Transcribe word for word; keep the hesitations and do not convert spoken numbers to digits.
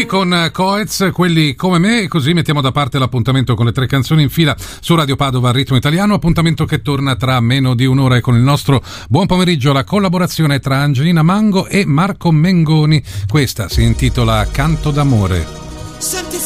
con Coez, quelli come me, e così mettiamo da parte l'appuntamento con le tre canzoni in fila su Radio Padova al ritmo italiano, appuntamento che torna tra meno di un'ora e con il nostro buon pomeriggio, la collaborazione tra Angelina Mango e Marco Mengoni. Questa si intitola Canto d'amore. Senti